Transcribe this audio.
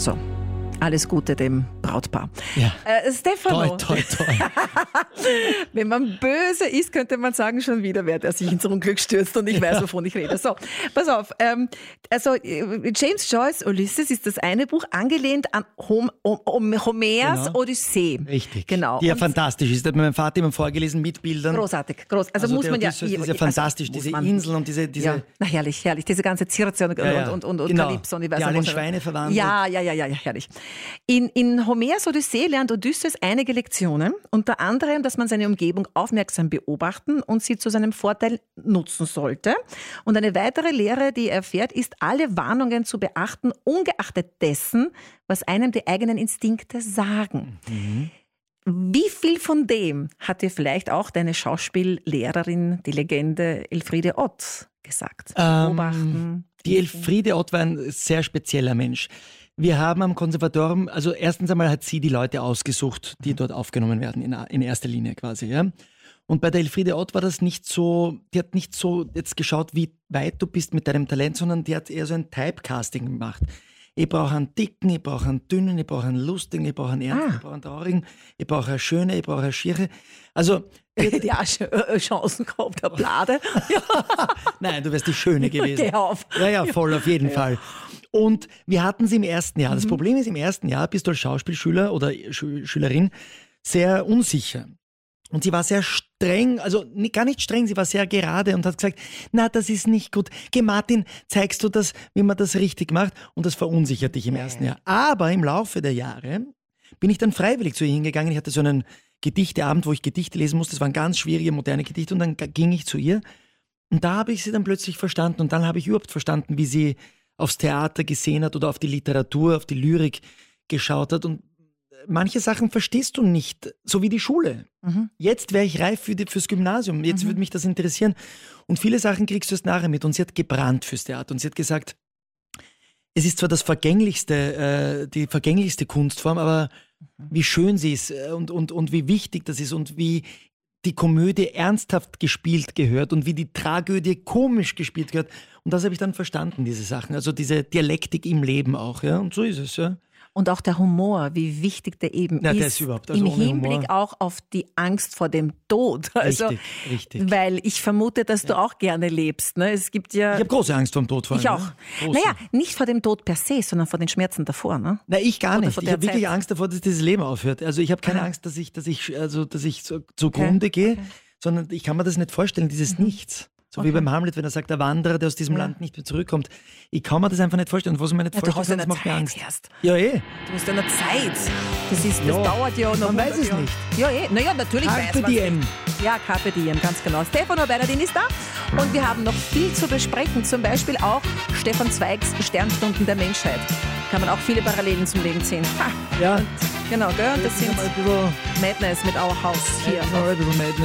So, alles Gute dem Brautpaar. Ja. Stefano, Toi, toi, toi. wenn man böse ist, könnte man sagen, schon wieder wer, der sich ins Unglück stürzt und ich weiß, wovon ich rede. So, pass auf. James Joyce Ulysses ist das eine Buch, angelehnt an Homers Odyssee. Richtig. Genau. Die ja Und fantastisch ist. Das hat mir mein Vater immer vorgelesen mit Bildern. großartig. Also muss der man ja... Odysseus ist ja fantastisch, diese Inseln und diese... Ja, na herrlich. Diese ganze Circe und Genau. Kalypso und ich weiß Die nicht, alle in was- Schweine verwandelt. Ja, herrlich. In Homers Odyssee lernt Odysseus einige Lektionen, unter anderem, dass man seine Umgebung aufmerksam beobachten und sie zu seinem Vorteil nutzen sollte. Und eine weitere Lehre, die er erfährt, ist, alle Warnungen zu beachten, ungeachtet dessen, was einem die eigenen Instinkte sagen. Wie viel von dem hat dir vielleicht auch deine Schauspiellehrerin, die Legende Elfriede Ott, gesagt? Beobachten. Die Elfriede Ott war ein sehr spezieller Mensch. Wir haben am Konservatorium, also erstens einmal hat sie die Leute ausgesucht, die dort aufgenommen werden, in erster Linie quasi. Ja? Und bei der Elfriede Ott war das nicht so, die hat nicht so jetzt geschaut, wie weit du bist mit deinem Talent, sondern die hat eher so ein Typecasting gemacht. Ich brauche einen Dicken, ich brauche einen Dünnen, ich brauche einen Lustigen, ich brauche einen Ernsten, ich brauche einen Traurigen, ich brauche eine Schöne, ich brauche eine Schiere. Also, Die auch Chancen gehabt, der Blade. nein, du wärst die Schöne gewesen. Geh auf. Ja, voll, auf jeden Fall. Und wir hatten sie im ersten Jahr. Das Problem ist, im ersten Jahr bist du als Schauspielschüler oder Schülerin sehr unsicher. Und sie war sehr streng, also gar nicht streng, sie war sehr gerade und hat gesagt, na, das ist nicht gut. Geh Martin, zeigst du das, wie man das richtig macht? Und das verunsichert dich im ersten Jahr. Aber im Laufe der Jahre bin ich dann freiwillig zu ihr hingegangen. Ich hatte so einen Gedichteabend, wo ich Gedichte lesen musste. Das waren ganz schwierige, moderne Gedichte. Und dann ging ich zu ihr. Und da habe ich sie dann plötzlich verstanden. Und dann habe ich überhaupt verstanden, wie sie aufs Theater gesehen hat oder auf die Literatur, auf die Lyrik geschaut hat. Und manche Sachen verstehst du nicht, so wie die Schule. Jetzt wäre ich reif fürs Gymnasium. Jetzt würde mich das interessieren. Und viele Sachen kriegst du erst nachher mit. Und sie hat gebrannt fürs Theater. Und sie hat gesagt, es ist zwar die vergänglichste Kunstform, aber wie schön sie ist und wie wichtig das ist und wie die Komödie ernsthaft gespielt gehört und wie die Tragödie komisch gespielt gehört. Und das habe ich dann verstanden, diese Sachen. Also diese Dialektik im Leben auch. Ja? Und so ist es, ja. Und auch der Humor, wie wichtig der eben Ja, der ist. ist überhaupt, also im ohne Hinblick Humor. auch auf die Angst vor dem Tod. Also, Richtig. Weil ich vermute, dass du auch gerne lebst. Ne? Es gibt ja... Ich habe große Angst vor dem Tod vor allem. Ich auch. Ja? Große. Naja, nicht vor dem Tod per se, sondern vor den Schmerzen davor. Ne? Nein, ich gar Oder nicht. vor Ich der habe wirklich Zeit. Angst davor, dass dieses Leben aufhört. Also ich habe keine Angst, dass ich zugrunde gehe, sondern ich kann mir das nicht vorstellen, dieses Nichts. So wie beim Hamlet, wenn er sagt, der Wanderer, der aus diesem Land nicht mehr zurückkommt. Ich kann mir das einfach nicht vorstellen. Und was ich mir nicht Ja, du vorstellen hast kann, ja das eine macht mir Zeit Angst. erst. Ja, Du hast ja eine Zeit. Das Ja, dauert ja noch. man weiß 100 es Jahre. nicht. Ja, naja, natürlich weiß Carpe man diem. Ja, Carpe Diem, ganz genau. Stefano Bernardin ist da und wir haben noch viel zu besprechen. Zum Beispiel auch Stefan Zweigs Sternstunden der Menschheit. Kann man auch viele Parallelen zum Leben ziehen. Ha. Ja, Genau, gell? Und das sind ein bisschen Madness mit Our House hier. Madness.